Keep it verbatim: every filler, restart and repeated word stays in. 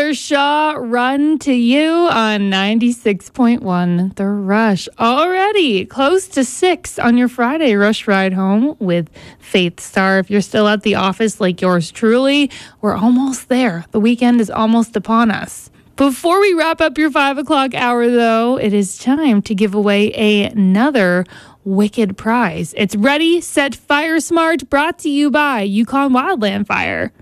Taylor Shaw, Run to You on ninety-six point one The Rush. Already close to six on your Friday Rush Ride Home with Faith Star. If you're still at the office like yours truly, we're almost there. The weekend is almost upon us. Before we wrap up your five o'clock hour, though, it is time to give away another wicked prize. It's Ready, Set, Fire Smart, brought to you by Yukon Wildland Fire.